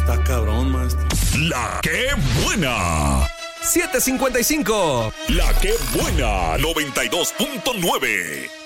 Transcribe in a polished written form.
Está cabrón, maestro. La que buena. 7:55. La que buena. 92.9.